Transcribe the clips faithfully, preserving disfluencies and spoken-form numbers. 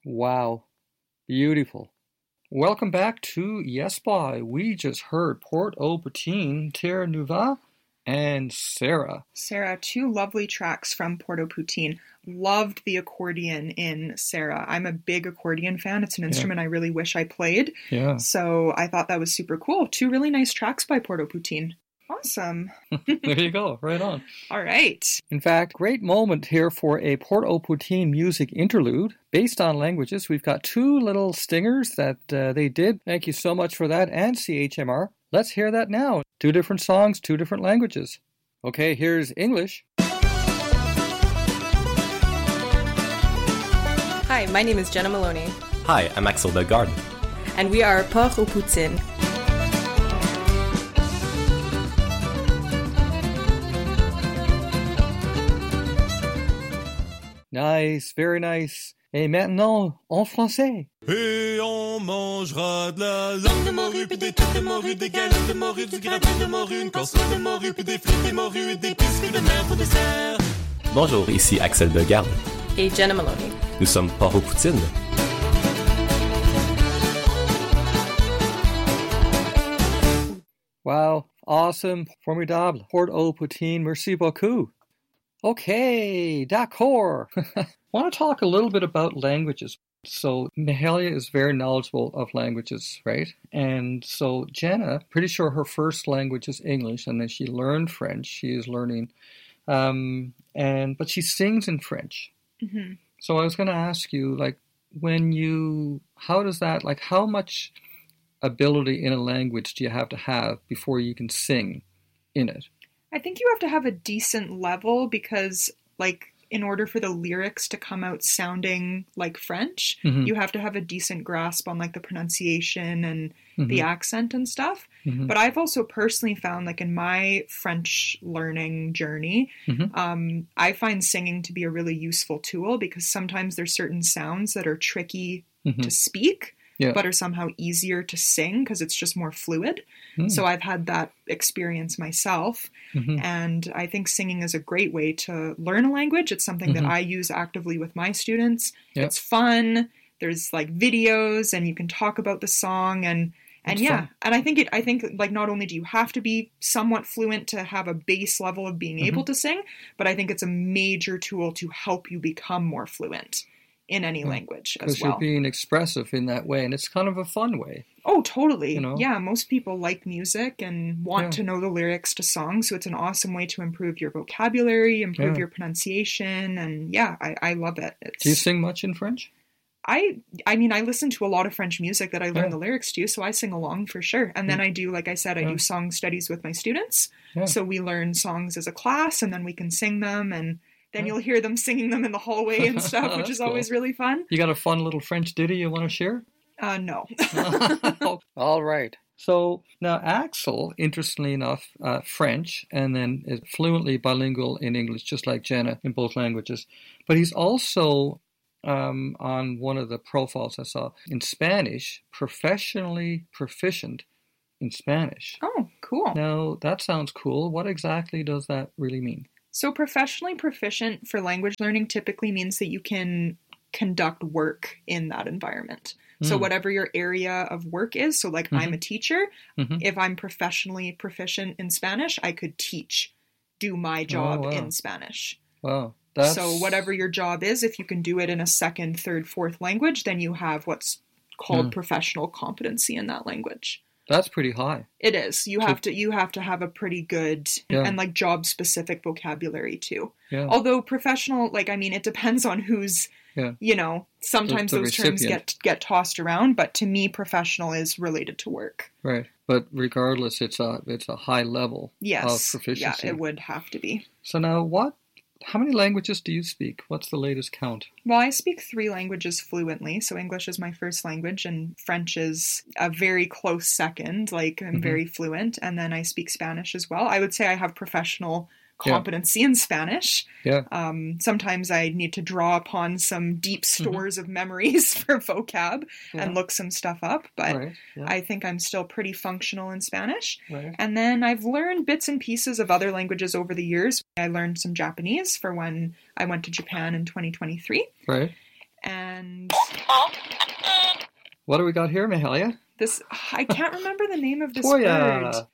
Wow. Beautiful. Welcome back to Yes Boy. We just heard Port-au-Poutine, Terre Neuve, and Sarah. Sarah, two lovely tracks from Port-au-Poutine. Loved the accordion in Sarah. I'm a big accordion fan. It's an instrument yeah. I really wish I played. Yeah. So I thought that was super cool. Two really nice tracks by Port-au-Poutine. Awesome. There you go. Right on. All right. In fact, great moment here for a Port-au-Poutine music interlude based on languages. We've got two little stingers that uh, they did. Thank you so much for that, and C H M R. Let's hear that now. Two different songs, two different languages. Okay, here's English. Hi, my name is Jenna Maloney. Hi, I'm Axel Bellegarde. And we are Port-au-Poutine. Nice, very nice. Et maintenant, en français. Et on mangera de la langue de morue, puis des trucs de morue, des galettes de morue, du gratin de morue, une casserole de morue, puis des frites de morue, et des biscuits de mer pour dessert. Bonjour, ici Axel Bellegarde. Et Jenna Maloney. Nous sommes Port-au-Poutine. Wow, awesome, formidable. Port-au-Poutine, merci beaucoup. Okay, d'accord. I want to talk a little bit about languages. So Mahalia is very knowledgeable of languages, right? And so Jenna, pretty sure her first language is English, and then she learned French. She is learning, um, and but she sings in French. Mm-hmm. So I was going to ask you, like, when you, how does that, like, how much ability in a language do you have to have before you can sing in it? I think you have to have a decent level because, like, in order for the lyrics to come out sounding like French, mm-hmm. you have to have a decent grasp on, like, the pronunciation and mm-hmm. the accent and stuff. Mm-hmm. But I've also personally found, like, in my French learning journey, mm-hmm. um, I find singing to be a really useful tool because sometimes there's certain sounds that are tricky mm-hmm. to speak. Yeah. But are somehow easier to sing because it's just more fluid. Mm. So I've had that experience myself. Mm-hmm. And I think singing is a great way to learn a language. It's something mm-hmm. that I use actively with my students. Yep. It's fun. There's like videos and you can talk about the song and and it's yeah. fun. And I think it I think like not only do you have to be somewhat fluent to have a base level of being mm-hmm. able to sing, but I think it's a major tool to help you become more fluent in any yeah. language as Because well. you're being expressive in that way, and it's kind of a fun way. Oh, totally. You know? Yeah, most people like music and want Yeah. to know the lyrics to songs, so it's an awesome way to improve your vocabulary, improve Yeah. your pronunciation, and yeah, I, I love it. It's, Do you sing much in French? I I mean, I listen to a lot of French music that I learn Yeah. the lyrics to, so I sing along for sure. And then Yeah. I do, like I said, I Yeah. do song studies with my students. Yeah. So we learn songs as a class, and then we can sing them, and then Yeah. you'll hear them singing them in the hallway and stuff, which That's is cool. always really fun. You got a fun little French ditty you want to share? Uh, no. All right. So now Axel, interestingly enough, uh, French, and then is fluently bilingual in English, just like Jenna in both languages. But he's also um, on one of the profiles I saw in Spanish, professionally proficient in Spanish. Oh, cool. Now that sounds cool. What exactly does that really mean? So professionally proficient for language learning typically means that you can conduct work in that environment. So Mm. whatever your area of work is, so like Mhm. I'm a teacher, Mhm. if I'm professionally proficient in Spanish, I could teach, do my job wow. in Spanish. Wow. That's... So whatever your job is, if you can do it in a second, third, fourth language, then you have what's called Mm. professional competency in that language. That's pretty high. It is. You So- have to you have to have a pretty good Yeah. and like job specific vocabulary too. Yeah. Although professional, like I mean, it depends on who's, Yeah. you know, sometimes The- the those terms recipient. get get tossed around, but to me professional is related to work. Right. But regardless, it's a it's a high level Yes. of proficiency. Yeah, it would have to be. So now what how many languages do you speak? What's the latest count? Well, I speak three languages fluently. So English is my first language and French is a very close second. Like I'm Mhm. very fluent. And then I speak Spanish as well. I would say I have professional Yeah. competency in Spanish. Yeah. Um, sometimes I need to draw upon some deep stores of memories for vocab Yeah. and look some stuff up. But Right. Yeah. I think I'm still pretty functional in Spanish. Right. And then I've learned bits and pieces of other languages over the years. I learned some Japanese for when I went to Japan in twenty twenty-three. Right. And What do we got here, Mahalia? This I can't remember the name of this Toya. bird.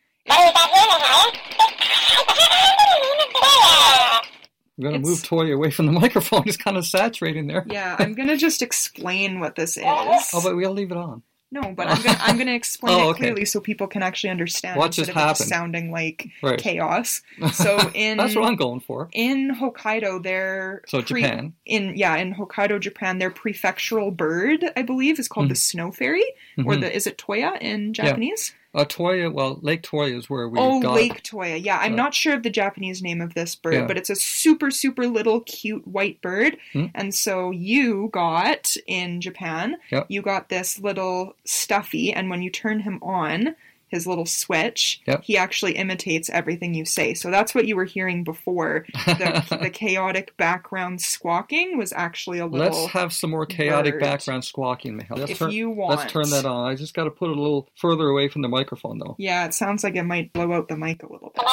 I'm going to It's- move Toya away from the microphone. It's kind of saturating there. Yeah, I'm gonna just explain what this is. Oh, but we'll leave it on. No, but I'm gonna I'm gonna explain Oh, it okay. clearly so people can actually understand What instead just of it just happened? sounding like Right. chaos. So in That's what I'm going for. in Hokkaido, their So pre- Japan. in yeah in Hokkaido, Japan, their prefectural bird, I believe, is called the snow fairy, or Mhm. the is it Toya in Japanese? Uh, Toya, well, Lake Toya is where we Oh, got... Lake Toya. Yeah, I'm Yeah. not sure of the Japanese name of this bird, Yeah. but it's a super, super little cute white bird. Hmm. And so you got, in Japan, Yep. you got this little stuffy, and when you turn him on, his little switch, Yep. he actually imitates everything you say. So that's what you were hearing before. The, the chaotic background squawking was actually a little... Let's have some more chaotic bird. background squawking, Michael. Let's If turn, you want. Let's turn that on. I just got to put it a little further away from the microphone, though. Yeah, it sounds like it might blow out the mic a little bit.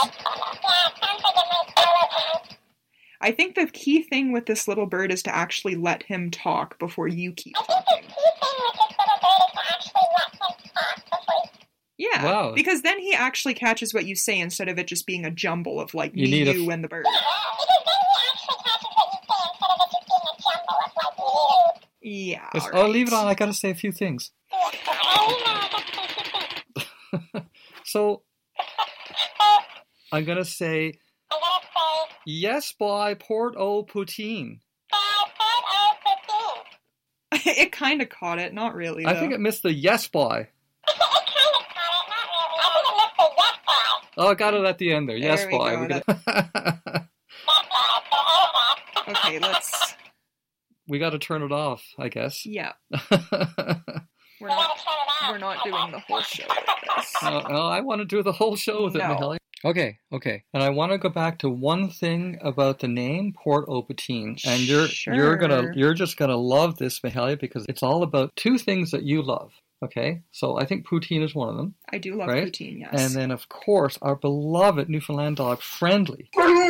I think the key thing with this little bird is to actually let him talk before you keep talking. Yeah, Wow. because then he actually catches what you say instead of it just being a jumble of like You me, need a you, f- and the bird. Yeah. Let's- all I'll leave it right. on. I got to say a few things. So, I'm going to say, yes, by Port au Poutine. It kind of caught it, not really. I though. think it missed the yes, by. Oh, I got it at the end there. Yes, There we by. go, We got Okay, let's. we got to turn it off, I guess. Yeah, we're not. We're not doing the whole show with this. Uh, no, I want to do the whole show with it, No. Mihaly. Okay, okay. And I want to go back to one thing about the name Port au Poutine. And you're you're gonna Sure. you're just gonna love this, Mihaly, because it's all about two things that you love. Okay? So I think poutine is one of them. I do love Right? poutine, yes. And then of course our beloved Newfoundland dog Friendly.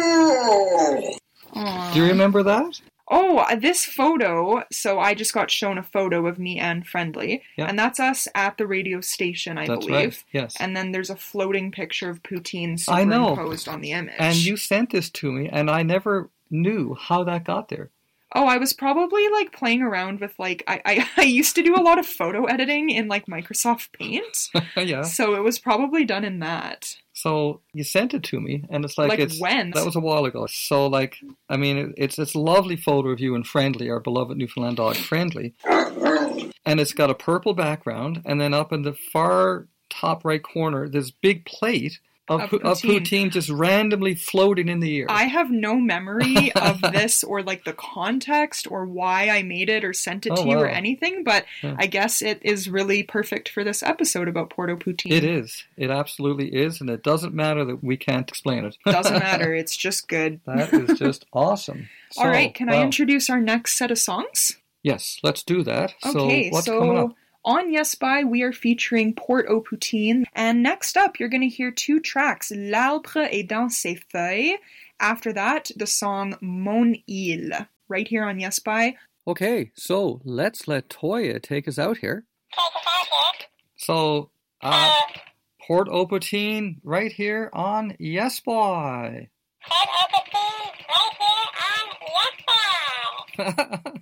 Aw. Do you remember that? Oh, uh, this photo. So I just got shown a photo of me and Friendly, Yeah. and that's us at the radio station, I That's believe. right. Yes. And then there's a floating picture of poutine I know. superimposed on the image. And you sent this to me and I never knew how that got there. Oh, I was probably like playing around with like I, I I used to do a lot of photo editing in like Microsoft Paint, Yeah. so it was probably done in that. So you sent it to me, and it's like, Like it's when? that was a while ago. So like, I mean, it, it's it's a lovely photo of you and Friendly, our beloved Newfoundland dog Friendly, and it's got a purple background, and then up in the far top right corner, this big plate of, Of pu- of poutine. poutine just randomly floating in the air. I have no memory of this or like the context or why I made it or sent it Oh, to you or wow. anything, but Yeah. I guess it is really perfect for this episode about Porto Poutine. It is. It absolutely is, and it doesn't matter that we can't explain it. Doesn't matter. It's just good. That is just awesome. All So, right. Can I well, introduce our next set of songs? Yes, let's do that. Okay. so what's so coming up? on Yes By, we are featuring Port au Poutine. And next up, you're going to hear two tracks, L'arbre est dans ses feuilles. After that, the song Mon Île. Right here on Yes By. Okay, so let's let Toya take us out here. So, uh, Port au Poutine right here on Yes Boy.